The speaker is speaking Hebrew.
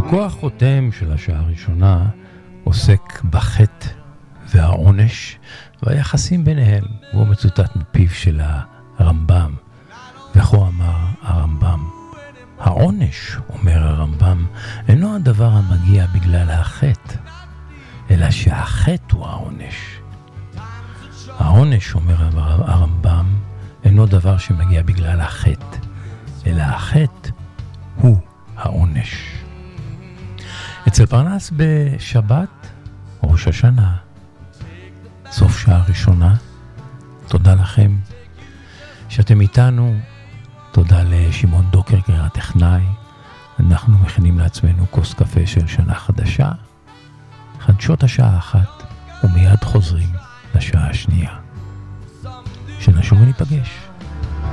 חלקו החותם של השעה הראשונה עוסק בחטא והעונש והיחסים ביניהם, והוא מצוטט מפיו של הרמב"ם. וכה אמר הרמב"ם: העונש, אומר הרמב"ם, אינו הדבר המגיע בגלל החטא, אלא שהחטא הוא העונש. העונש, אומר הרמב"ם, אינו דבר שמגיע בגלל החטא, אלא החטא הוא העונש. אצל פרנס בשבת, ראש השנה, סוף שעה ראשונה, תודה לכם שאתם איתנו. תודה לשמעון דוקרגר הטכנאי. אנחנו מכינים לעצמנו כוס קפה של שנה חדשה, חדשות השעה 1, ומיד חוזרים לשעה השנייה. שנשוב וניפגש.